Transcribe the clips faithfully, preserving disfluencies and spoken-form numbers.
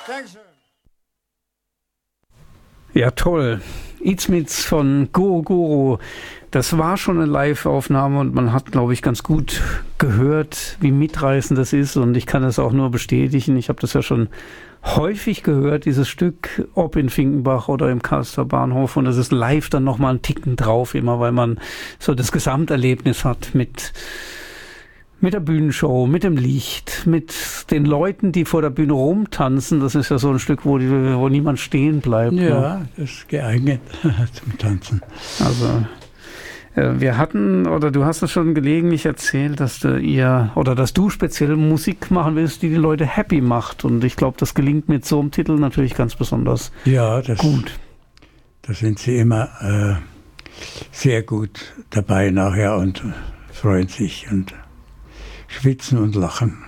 Dankeschön. Ja, toll. Eatsmeets von Goro Goro. Das war schon eine Live-Aufnahme und man hat, glaube ich, ganz gut gehört, wie mitreißend das ist. Und ich kann das auch nur bestätigen. Ich habe das ja schon häufig gehört, dieses Stück, ob in Finkenbach oder im Karlster Bahnhof. Und das ist live dann nochmal einen Ticken drauf, immer weil man so das Gesamterlebnis hat mit... Mit der Bühnenshow, mit dem Licht, mit den Leuten, die vor der Bühne rumtanzen. Das ist ja so ein Stück, wo, die, wo niemand stehen bleibt. Ja, ne? das ist geeignet zum Tanzen. Also äh, wir hatten, oder du hast es schon gelegentlich erzählt, dass du ihr, oder dass du speziell Musik machen willst, die die Leute happy macht. Und ich glaube, das gelingt mit so einem Titel natürlich ganz besonders ja, das, gut. Da sind sie immer äh, sehr gut dabei nachher und freuen sich und schwitzen und lachen.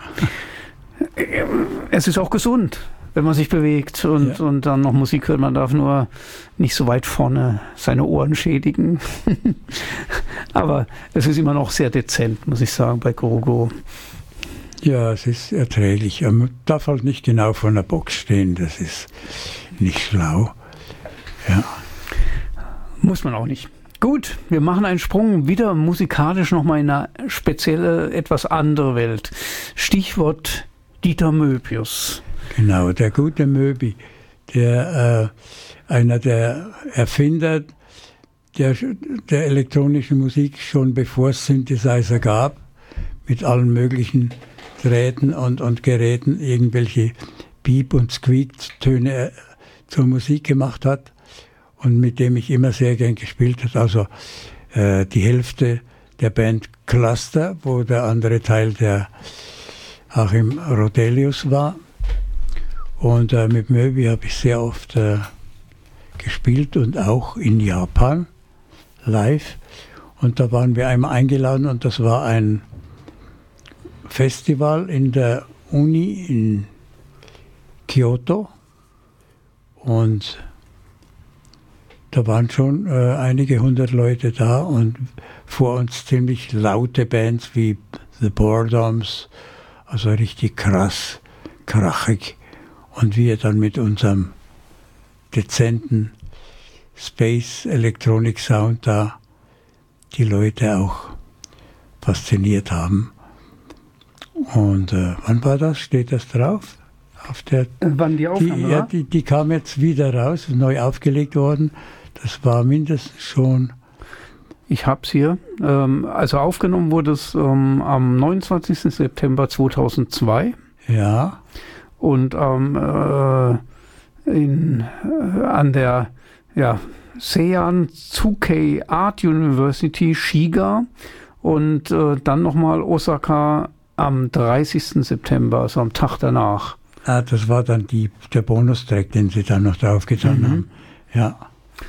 Es ist auch gesund, wenn man sich bewegt und, ja. und dann noch Musik hört. Man darf nur nicht so weit vorne seine Ohren schädigen. Aber es ist immer noch sehr dezent, muss ich sagen, bei Goro Goro. Ja, es ist erträglich. Man darf halt nicht genau vor einer Box stehen, das ist nicht schlau. Ja. Muss man auch nicht. Gut, wir machen einen Sprung wieder musikalisch nochmal in eine spezielle, etwas andere Welt. Stichwort Dieter Möbius. Genau, der gute Möbi, der äh, einer der Erfinder der, der elektronischen Musik, schon bevor es Synthesizer gab, mit allen möglichen Drähten und, und Geräten irgendwelche Beep- und Squeak-Töne zur Musik gemacht hat. Und mit dem ich immer sehr gern gespielt habe. Also äh, die Hälfte der Band Cluster, wo der andere Teil der Achim Rodelius war. Und äh, mit Möbi habe ich sehr oft äh, gespielt und auch in Japan live. Und da waren wir einmal eingeladen und das war ein Festival in der Uni in Kyoto. Und da waren schon äh, einige hundert Leute da und vor uns ziemlich laute Bands wie The Boredoms, also richtig krass, krachig. Und wir dann mit unserem dezenten Space Electronic Sound da die Leute auch fasziniert haben. Und äh, wann war das? Steht das drauf? Auf der, Wann die Aufnahme die, war? ja, die, die kam jetzt wieder raus, neu aufgelegt worden. Das war mindestens schon... Ich habe es hier. Ähm, also aufgenommen wurde es ähm, am neunundzwanzigsten September zweitausendzwei. Ja. Und ähm, äh, in, äh, an der ja, Seian Tsukei Art University Shiga und äh, dann nochmal Osaka am dreißigsten September, also am Tag danach. Ah, das war dann die, der Bonustrack, den sie dann noch drauf getan Mhm. haben. Ja.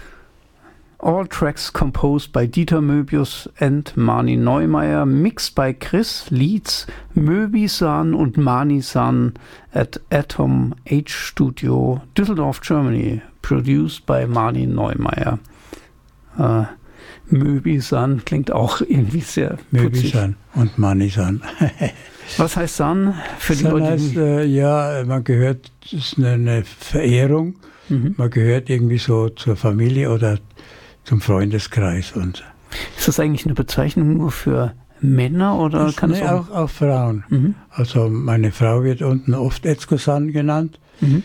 All tracks composed by Dieter Möbius and Mani Neumeier, mixed by Chris Leeds, Möbi-san und Mani-san at Atom H Studio, Düsseldorf, Germany, produced by Mani Neumeier. Äh, Möbi-san klingt auch irgendwie sehr putzig. Möbi-san und Mani-san. Was heißt San? Für die San Leute, heißt, äh, ja, man gehört, das ist eine, eine Verehrung, mhm. man gehört irgendwie so zur Familie oder zum Freundeskreis. Und ist das eigentlich eine Bezeichnung nur für Männer oder das, kann nee, es auch, auch, auch Frauen. Mhm. Also meine Frau wird unten oft Etzko-san genannt Mhm.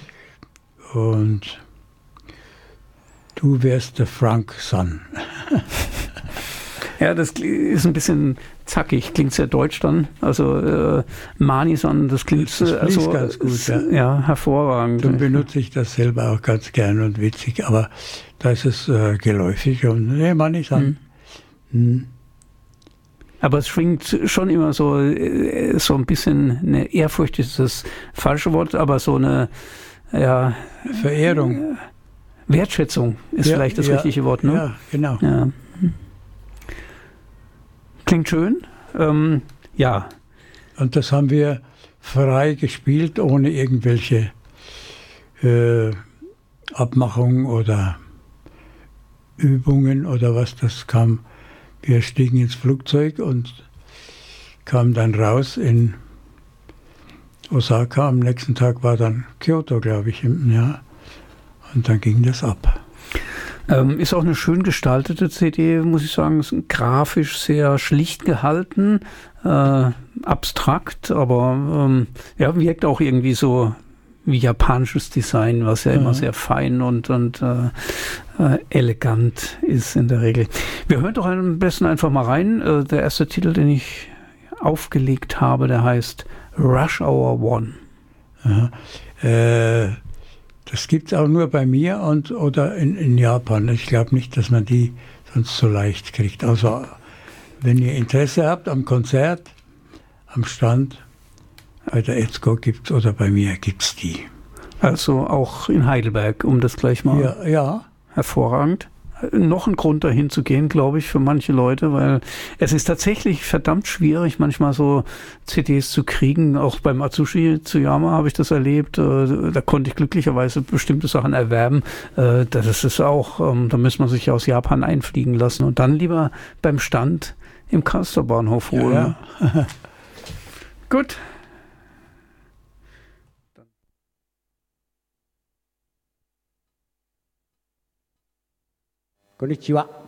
und du wärst der Frank-san. Ja, das ist ein bisschen zackig, klingt sehr deutsch dann. Also äh, Mani-san, das klingt Das fließt also, ganz gut, s- ja. ja, hervorragend. Dann benutze ich das selber auch ganz gern und witzig, aber da ist es äh, geläufig und nee, Mani-san. Mhm. Hm. Aber es schwingt schon immer so, äh, so ein bisschen, eine Ehrfurcht ist das falsche Wort, aber so eine ja, Verehrung. Wertschätzung ist Ja, vielleicht das ja, richtige Wort, ne? Ja, genau. Ja. Klingt schön. Ähm, ja. Und das haben wir frei gespielt, ohne irgendwelche äh, Abmachungen oder Übungen oder was. Das kam, wir stiegen ins Flugzeug und kamen dann raus in Osaka, am nächsten Tag war dann Kyoto, glaube ich, ja. Und dann ging das ab. Ähm, ist auch eine schön gestaltete C D, muss ich sagen. Ist grafisch sehr schlicht gehalten, äh, abstrakt, aber ähm, ja, wirkt auch irgendwie so wie japanisches Design, was ja immer Mhm. sehr fein und, und äh, äh, elegant ist in der Regel. Wir hören doch am besten einfach mal rein. Äh, der erste Titel, den ich aufgelegt habe, der heißt Rush Hour One. Ja. Äh, das gibt es auch nur bei mir und oder in, in Japan. Ich glaube nicht, dass man die sonst so leicht kriegt. Also wenn ihr Interesse habt am Konzert, am Stand, bei der Etzko gibt oder bei mir gibt es die. Also auch in Heidelberg, um das gleich mal Ja, ja. hervorragend. Noch ein Grund dahin zu gehen, glaube ich, für manche Leute, weil es ist tatsächlich verdammt schwierig, manchmal so C Ds zu kriegen. Auch beim Atsushi Tsuyama habe ich das erlebt. Äh, Da konnte ich glücklicherweise bestimmte Sachen erwerben. Äh, Das ist auch, ähm, da muss man sich aus Japan einfliegen lassen und dann lieber beim Stand im Castorbahnhof holen. Ja, ja. Gut. Konnichiwa.